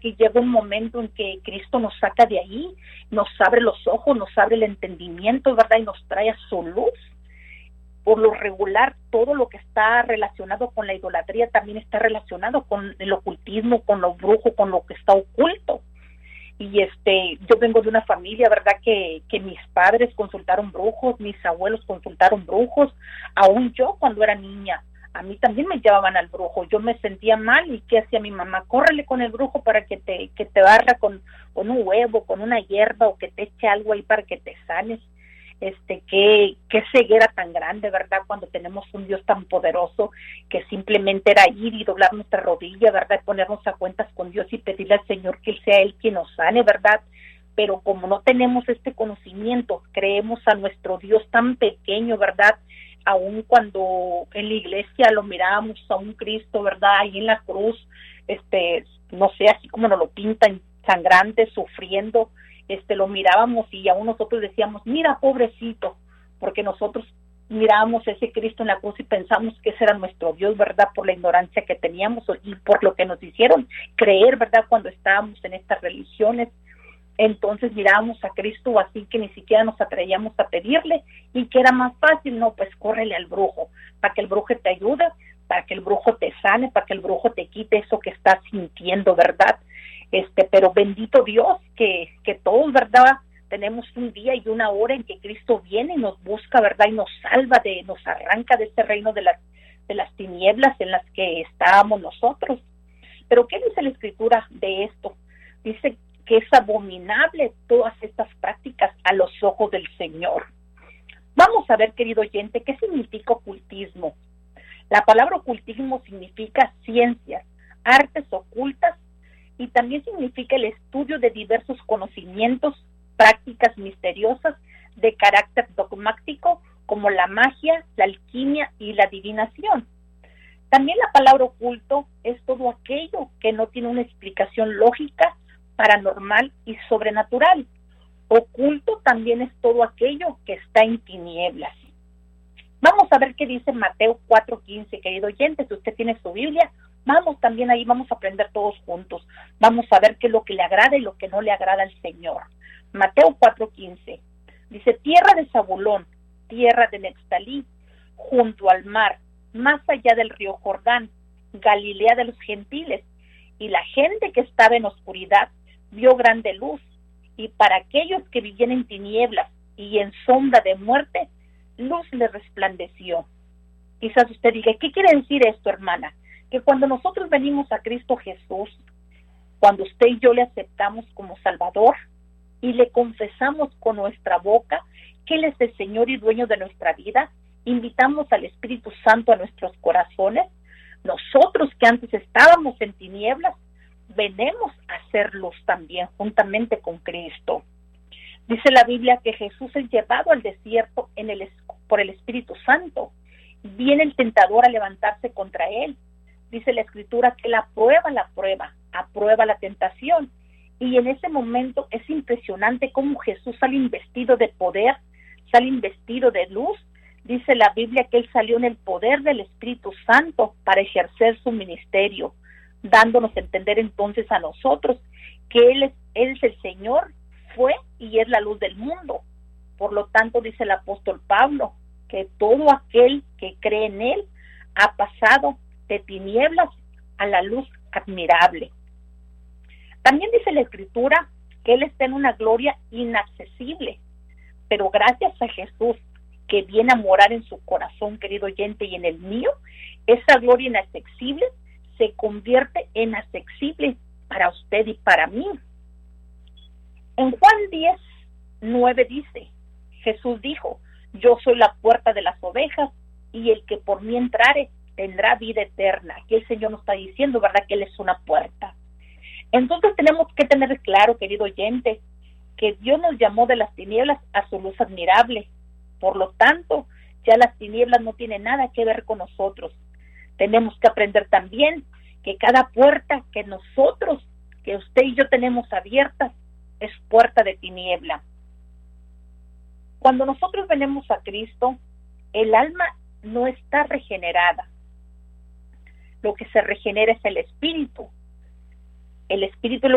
que llega un momento en que Cristo nos saca de ahí, nos abre los ojos, nos abre el entendimiento, ¿verdad? Y nos trae a su luz. Por lo regular, todo lo que está relacionado con la idolatría también está relacionado con el ocultismo, con lo brujo, con lo que está oculto. Y yo vengo de una familia, ¿verdad? Que mis padres consultaron brujos, mis abuelos consultaron brujos, aún yo cuando era niña, a mí también me llevaban al brujo. Yo me sentía mal y ¿qué hacía mi mamá? Córrele con el brujo para que te barra con un huevo, con una hierba, o que te eche algo ahí para que te sanes. Qué ceguera tan grande, ¿verdad? Cuando tenemos un Dios tan poderoso, que simplemente era ir y doblar nuestra rodilla, ¿verdad? Ponernos a cuentas con Dios y pedirle al Señor que sea Él quien nos sane, ¿verdad? Pero como no tenemos este conocimiento, creemos a nuestro Dios tan pequeño, ¿verdad? Aun cuando en la iglesia lo mirábamos a un Cristo, ¿verdad? Ahí en la cruz, no sé, así como nos lo pintan, sangrante, sufriendo, lo mirábamos y aún nosotros decíamos, mira, pobrecito, porque nosotros mirábamos a ese Cristo en la cruz y pensamos que ese era nuestro Dios, ¿verdad? Por la ignorancia que teníamos y por lo que nos hicieron creer, ¿verdad? Cuando estábamos en estas religiones. Entonces mirábamos a Cristo así que ni siquiera nos atrevíamos a pedirle, y que era más fácil, no, pues córrele al brujo, para que el brujo te ayude, para que el brujo te sane, para que el brujo te quite eso que estás sintiendo, ¿verdad? Pero bendito Dios que todos, ¿verdad? Tenemos un día y una hora en que Cristo viene y nos busca, ¿verdad? Y nos salva, nos arranca de este reino de las tinieblas en las que estábamos nosotros. Pero ¿qué dice la Escritura de esto? Dice que es abominable todas estas prácticas a los ojos del Señor. Vamos a ver, querido oyente, ¿qué significa ocultismo? La palabra ocultismo significa ciencias, artes ocultas, y también significa el estudio de diversos conocimientos, prácticas misteriosas de carácter dogmático, como la magia, la alquimia y la adivinación. También la palabra oculto es todo aquello que no tiene una explicación lógica, paranormal y sobrenatural. Oculto también es todo aquello que está en tinieblas. Vamos a ver qué dice Mateo 4:15, querido oyente. Si usted tiene su Biblia, vamos también ahí, vamos a aprender todos juntos. Vamos a ver qué es lo que le agrada y lo que no le agrada al Señor. Mateo 4:15 dice: tierra de Zabulón, tierra de Neftalí, junto al mar, más allá del río Jordán, Galilea de los gentiles. Y la gente que estaba en oscuridad vio grande luz, y para aquellos que vivían en tinieblas y en sombra de muerte, luz les resplandeció. Quizás usted diga, ¿qué quiere decir esto, hermana? Que cuando nosotros venimos a Cristo Jesús, cuando usted y yo le aceptamos como Salvador y le confesamos con nuestra boca que Él es el Señor y dueño de nuestra vida, invitamos al Espíritu Santo a nuestros corazones, nosotros que antes estábamos en tinieblas, venimos a ser luz también juntamente con Cristo. Dice la Biblia que Jesús es llevado al desierto por el Espíritu Santo. Viene el tentador a levantarse contra Él. Dice la Escritura que Él aprueba la tentación. Y en ese momento es impresionante cómo Jesús sale investido de poder, sale investido de luz. Dice la Biblia que Él salió en el poder del Espíritu Santo para ejercer su ministerio, dándonos a entender entonces a nosotros que Él es el Señor, fue y es la luz del mundo. Por lo tanto, dice el apóstol Pablo, que todo aquel que cree en Él ha pasado de tinieblas a la luz admirable. También dice la Escritura que Él está en una gloria inaccesible, pero gracias a Jesús, que viene a morar en su corazón, querido oyente, y en el mío, esa gloria inaccesible se convierte en accesible para usted y para mí. En Juan 10:9 dice, Jesús dijo: yo soy la puerta de las ovejas, y el que por mí entrare tendrá vida eterna. Aquí el Señor nos está diciendo, ¿verdad?, que Él es una puerta. Entonces tenemos que tener claro, querido oyente, que Dios nos llamó de las tinieblas a su luz admirable. Por lo tanto, ya las tinieblas no tienen nada que ver con nosotros. Tenemos que aprender también que cada puerta que nosotros, que usted y yo tenemos abiertas, es puerta de tiniebla. Cuando nosotros venimos a Cristo, el alma no está regenerada. Lo que se regenera es el espíritu. El espíritu